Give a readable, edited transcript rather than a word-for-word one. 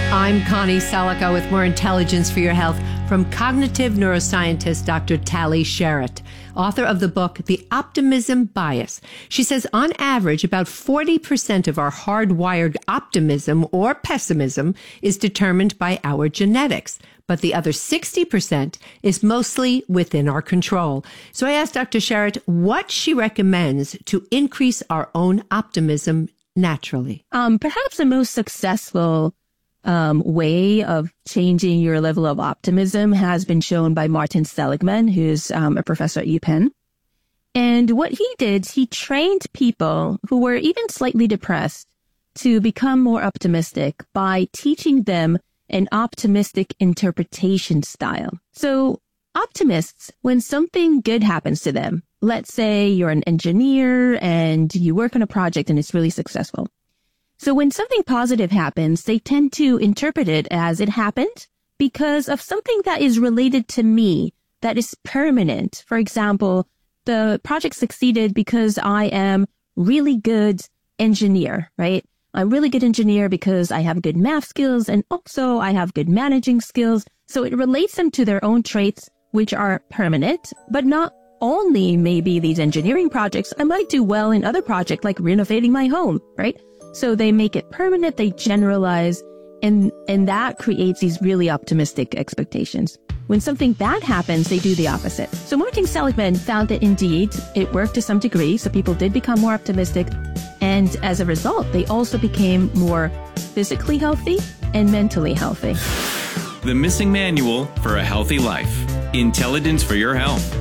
I'm Connie Selica with more intelligence for your health from cognitive neuroscientist Dr. Tali Sharot, author of the book, The Optimism Bias. She says on average, about 40% of our hardwired optimism or pessimism is determined by our genetics, but the other 60% is mostly within our control. So I asked Dr. Sharot what she recommends to increase our own optimism naturally. Perhaps the most successful way of changing your level of optimism has been shown by Martin Seligman, who's a professor at UPenn. And what he did, he trained people who were even slightly depressed to become more optimistic by teaching them an optimistic interpretation style. So optimists, when something good happens to them, let's say you're an engineer and you work on a project and it's really successful. So when something positive happens, they tend to interpret it as it happened because of something that is related to me, that is permanent. For example, the project succeeded because I am really good engineer, right? I'm really good engineer because I have good math skills and also I have good managing skills. So it relates them to their own traits, which are permanent, but not only maybe these engineering projects. I might do well in other projects like renovating my home, right? So they make it permanent, they generalize, and that creates these really optimistic expectations. When something bad happens, they do the opposite. So Martin Seligman found that indeed it worked to some degree, so people did become more optimistic, and as a result, they also became more physically healthy and mentally healthy. The Missing Manual for a Healthy Life. Intelligence for your health.